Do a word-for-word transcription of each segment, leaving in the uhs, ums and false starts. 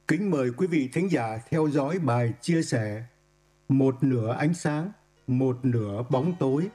Kính mời quý vị thính giả theo dõi bài chia sẻ Một nửa ánh sáng, một nửa bóng tối.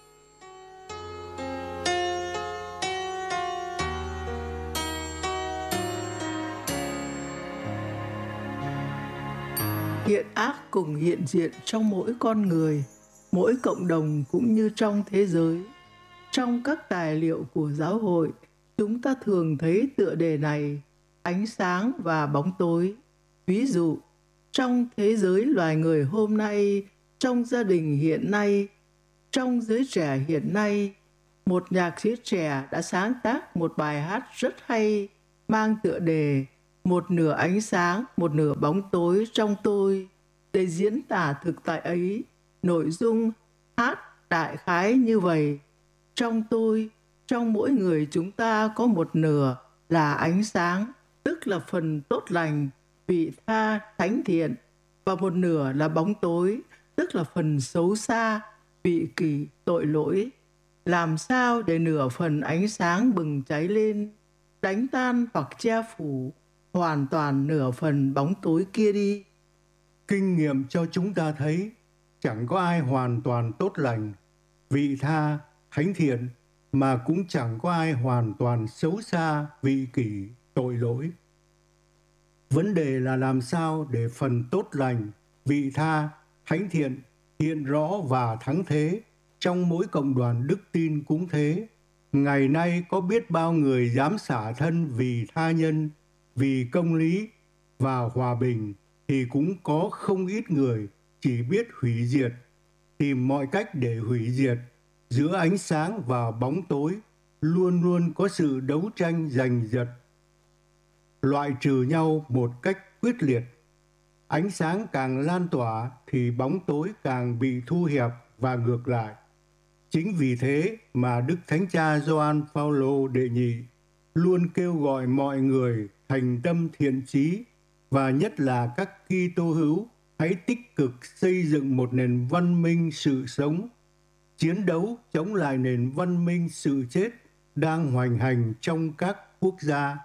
Hiện ác cùng hiện diện trong mỗi con người, mỗi cộng đồng cũng như trong thế giới. Trong các tài liệu của giáo hội, chúng ta thường thấy tựa đề này, ánh sáng và bóng tối. Ví dụ, trong thế giới loài người hôm nay, trong gia đình hiện nay, trong giới trẻ hiện nay, một nhạc sĩ trẻ đã sáng tác một bài hát rất hay mang tựa đề Một nửa ánh sáng, một nửa bóng tối trong tôi. Để diễn tả thực tại ấy, nội dung hát đại khái như vậy: trong tôi, trong mỗi người chúng ta có một nửa là ánh sáng, tức là phần tốt lành, vị tha, thánh thiện, và một nửa là bóng tối, tức là phần xấu xa, vị kỷ, tội lỗi. Làm sao để nửa phần ánh sáng bừng cháy lên, đánh tan hoặc che phủ hoàn toàn nửa phần bóng tối kia đi? Kinh nghiệm cho chúng ta thấy chẳng có ai hoàn toàn tốt lành, vị tha, thánh thiện, mà cũng chẳng có ai hoàn toàn xấu xa, vị kỷ, tội lỗi. Vấn đề là làm sao để phần tốt lành, vị tha, thánh thiện hiện rõ và thắng thế trong mỗi cộng đoàn đức tin cũng thế. Ngày nay có biết bao người dám xả thân vì tha nhân, vì công lý và hòa bình, thì cũng có không ít người chỉ biết hủy diệt, tìm mọi cách để hủy diệt. Giữa ánh sáng và bóng tối luôn luôn có sự đấu tranh giành giật, loại trừ nhau một cách quyết liệt. Ánh sáng càng lan tỏa thì bóng tối càng bị thu hẹp và ngược lại. Chính vì thế mà Đức Thánh Cha Gioan Phaolô đệ nhị luôn kêu gọi mọi người thành tâm thiện chí, và nhất là các Kitô hữu hãy tích cực xây dựng một nền văn minh sự sống, chiến đấu chống lại nền văn minh sự chết đang hoành hành trong các quốc gia.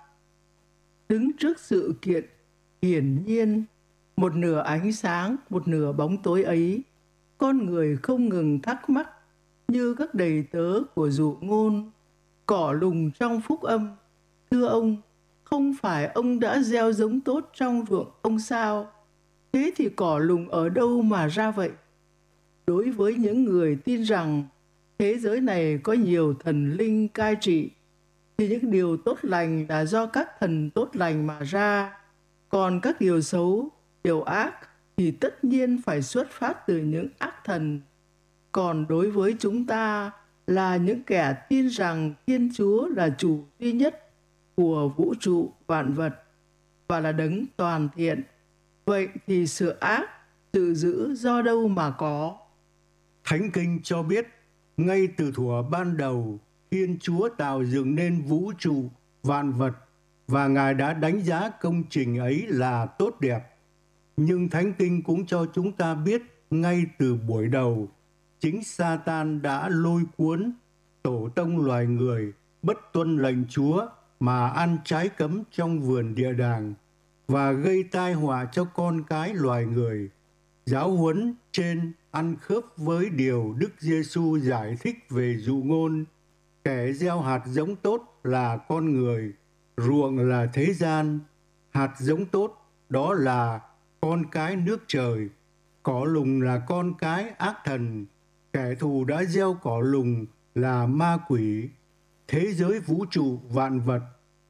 Đứng trước sự kiện hiển nhiên, một nửa ánh sáng, một nửa bóng tối ấy, con người không ngừng thắc mắc như các đầy tớ của dụ ngôn, cỏ lùng trong phúc âm: thưa ông, không phải ông đã gieo giống tốt trong ruộng ông sao? Thế thì cỏ lùng ở đâu mà ra vậy? Đối với những người tin rằng thế giới này có nhiều thần linh cai trị, thì những điều tốt lành là do các thần tốt lành mà ra, còn các điều xấu, điều ác thì tất nhiên phải xuất phát từ những ác thần. Còn đối với chúng ta là những kẻ tin rằng Thiên Chúa là chủ duy nhất của vũ trụ vạn vật và là đấng toàn thiện, vậy thì sự ác, sự dữ do đâu mà có? Thánh Kinh cho biết, ngay từ thuở ban đầu, Thiên Chúa tạo dựng nên vũ trụ vạn vật, và Ngài đã đánh giá công trình ấy là tốt đẹp. Nhưng Thánh Kinh cũng cho chúng ta biết, ngay từ buổi đầu, chính Sa-tan đã lôi cuốn tổ tông loài người bất tuân lệnh Chúa mà ăn trái cấm trong vườn địa đàng, và gây tai họa cho con cái loài người. Giáo huấn trên ăn khớp với điều Đức Giêsu giải thích về dụ ngôn: kẻ gieo hạt giống tốt là con người, ruộng là thế gian. Hạt giống tốt đó là con cái nước trời, cỏ lùng là con cái ác thần. Kẻ thù đã gieo cỏ lùng là ma quỷ. Thế giới vũ trụ vạn vật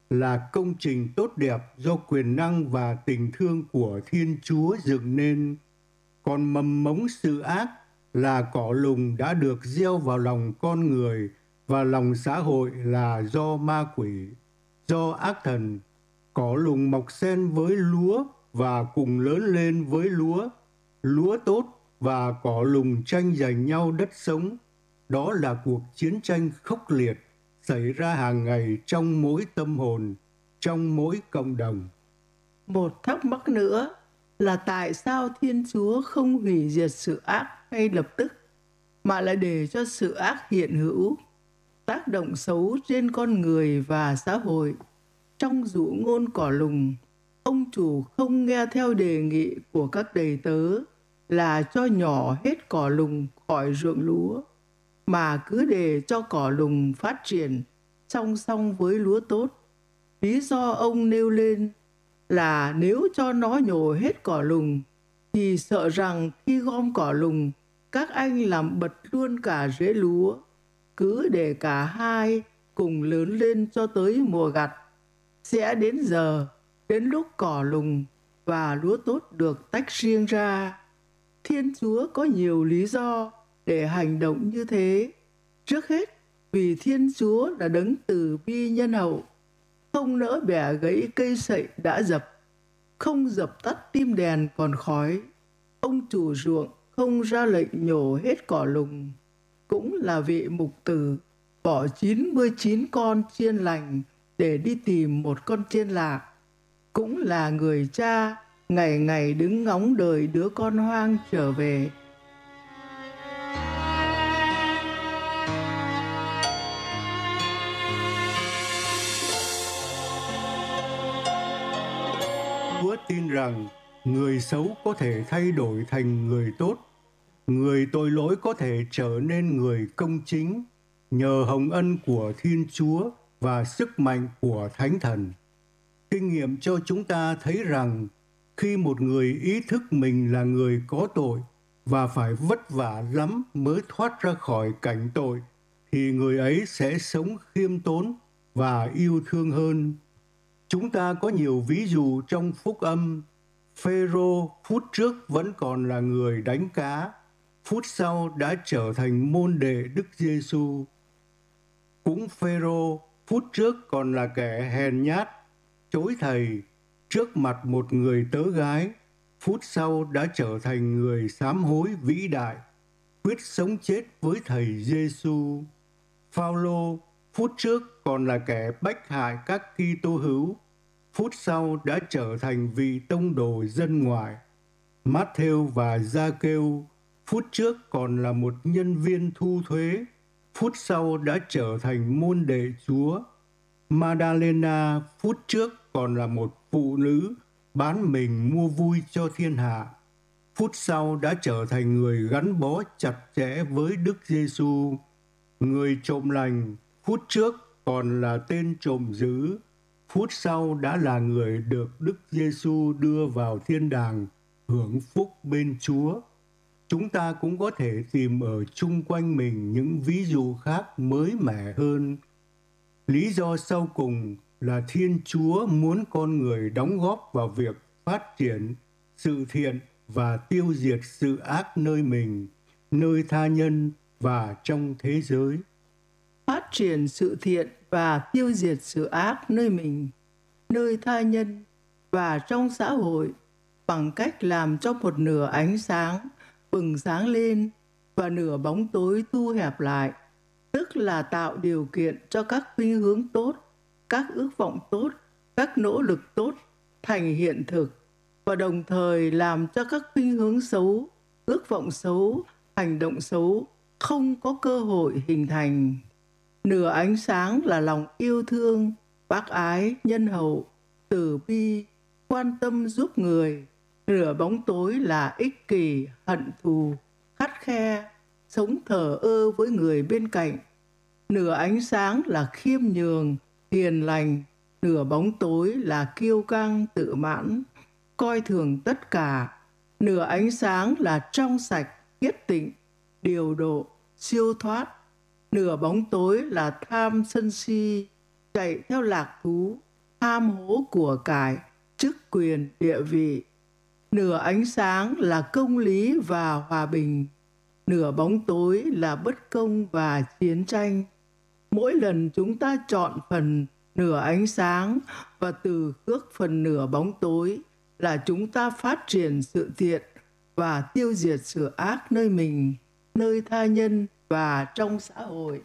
là công trình tốt đẹp do quyền năng và tình thương của Thiên Chúa dựng nên. Còn mầm mống sự ác là cỏ lùng đã được gieo vào lòng con người và lòng xã hội là do ma quỷ, do ác thần. Cỏ lùng mọc xen với lúa và cùng lớn lên với lúa. Lúa tốt và cỏ lùng tranh giành nhau đất sống. Đó là cuộc chiến tranh khốc liệt xảy ra hàng ngày trong mỗi tâm hồn, trong mỗi cộng đồng. Một thắc mắc nữa là tại sao Thiên Chúa không hủy diệt sự ác ngay lập tức, mà lại để cho sự ác hiện hữu, tác động xấu trên con người và xã hội? Trong dụ ngôn cỏ lùng, ông chủ không nghe theo đề nghị của các đầy tớ là cho nhỏ hết cỏ lùng khỏi ruộng lúa, mà cứ để cho cỏ lùng phát triển song song với lúa tốt. Lý do ông nêu lên là nếu cho nó nhổ hết cỏ lùng thì sợ rằng khi gom cỏ lùng, các anh làm bật luôn cả rễ lúa. Cứ để cả hai cùng lớn lên cho tới mùa gặt, sẽ đến giờ, đến lúc cỏ lùng và lúa tốt được tách riêng ra. Thiên Chúa có nhiều lý do để hành động như thế. Trước hết, vì Thiên Chúa là đấng từ bi nhân hậu, không nỡ bẻ gãy cây sậy đã dập, không dập tắt tim đèn còn khói. Ông chủ ruộng không ra lệnh nhổ hết cỏ lùng, cũng là vị mục tử bỏ chín mươi chín con chiên lành để đi tìm một con chiên lạc, cũng là người cha ngày ngày đứng ngóng đợi đứa con hoang trở về. Chúa tin rằng người xấu có thể thay đổi thành người tốt, người tội lỗi có thể trở nên người công chính nhờ hồng ân của Thiên Chúa và sức mạnh của Thánh Thần. Kinh nghiệm cho chúng ta thấy rằng khi một người ý thức mình là người có tội và phải vất vả lắm mới thoát ra khỏi cảnh tội, thì người ấy sẽ sống khiêm tốn và yêu thương hơn. Chúng ta có nhiều ví dụ trong Phúc Âm. Phêrô phút trước vẫn còn là người đánh cá, phút sau đã trở thành môn đệ Đức Giêsu. Cũng Phêrô phút trước còn là kẻ hèn nhát, chối thầy trước mặt một người tớ gái, phút sau đã trở thành người sám hối vĩ đại, quyết sống chết với thầy Giêsu. Phao-lô phút trước còn là kẻ bách hại các Kitô hữu, phút sau đã trở thành vị tông đồ dân ngoại. Mát-thêu và Gia-kêu phút trước còn là một nhân viên thu thuế, phút sau đã trở thành môn đệ Chúa. Madalena phút trước còn là một phụ nữ bán mình mua vui cho thiên hạ, phút sau đã trở thành người gắn bó chặt chẽ với Đức Giêsu. Người trộm lành phút trước còn là tên trộm dữ, phút sau đã là người được Đức Giêsu đưa vào thiên đàng hưởng phúc bên Chúa. Chúng ta cũng có thể tìm ở chung quanh mình những ví dụ khác mới mẻ hơn. Lý do sau cùng là Thiên Chúa muốn con người đóng góp vào việc phát triển sự thiện và tiêu diệt sự ác nơi mình, nơi tha nhân và trong thế giới. Phát triển sự thiện và tiêu diệt sự ác nơi mình, nơi tha nhân và trong xã hội bằng cách làm cho một nửa ánh sáng bừng sáng lên và nửa bóng tối thu hẹp lại, tức là tạo điều kiện cho các khuynh hướng tốt, các ước vọng tốt, các nỗ lực tốt thành hiện thực, và đồng thời làm cho các khuynh hướng xấu, ước vọng xấu, hành động xấu không có cơ hội hình thành. Nửa ánh sáng là lòng yêu thương, bác ái, nhân hậu, từ bi, quan tâm giúp người. Nửa bóng tối là ích kỷ, hận thù, khắt khe, sống thờ ơ với người bên cạnh. Nửa ánh sáng là khiêm nhường, hiền lành. Nửa bóng tối là kiêu căng, tự mãn, coi thường tất cả. Nửa ánh sáng là trong sạch, khiết tịnh, điều độ, siêu thoát. Nửa bóng tối là tham sân si, chạy theo lạc thú, ham hố của cải, chức quyền, địa vị. Nửa ánh sáng là công lý và hòa bình, nửa bóng tối là bất công và chiến tranh. Mỗi lần chúng ta chọn phần nửa ánh sáng và từ khước phần nửa bóng tối là chúng ta phát triển sự thiện và tiêu diệt sự ác nơi mình, nơi tha nhân và trong xã hội.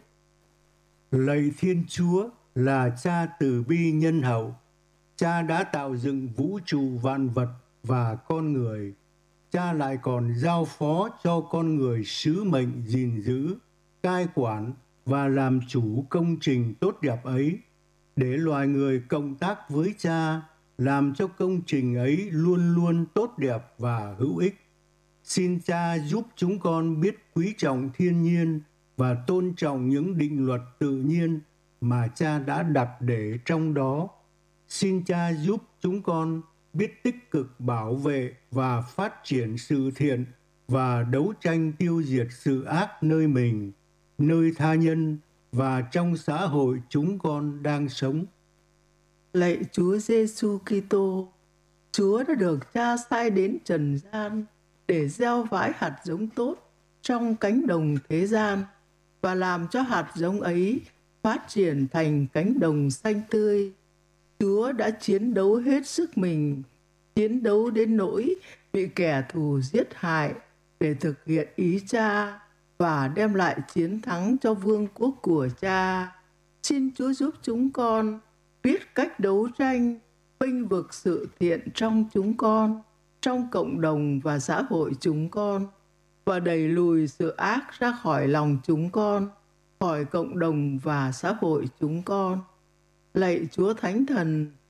Lạy Thiên Chúa là Cha từ bi nhân hậu, Cha đã tạo dựng vũ trụ vạn vật và con người. Cha lại còn giao phó cho con người sứ mệnh gìn giữ, cai quản và làm chủ công trình tốt đẹp ấy, để loài người cộng tác với Cha làm cho công trình ấy luôn luôn tốt đẹp và hữu ích. Xin Cha giúp chúng con biết quý trọng thiên nhiên và tôn trọng những định luật tự nhiên mà Cha đã đặt để trong đó. Xin Cha giúp chúng con biết tích cực bảo vệ và phát triển sự thiện và đấu tranh tiêu diệt sự ác nơi mình, nơi tha nhân và trong xã hội chúng con đang sống. Lạy Chúa Giêsu Kitô, Chúa đã được Cha sai đến trần gian để gieo vãi hạt giống tốt trong cánh đồng thế gian và làm cho hạt giống ấy phát triển thành cánh đồng xanh tươi. Chúa đã chiến đấu hết sức mình, chiến đấu đến nỗi bị kẻ thù giết hại để thực hiện ý Cha và đem lại chiến thắng cho vương quốc của Cha. Xin Chúa giúp chúng con biết cách đấu tranh, bênh vực sự thiện trong chúng con, trong cộng đồng và xã hội chúng con, và đẩy lùi sự ác ra khỏi lòng chúng con, khỏi cộng đồng và xã hội chúng con. Lạy Chúa Thánh Thần,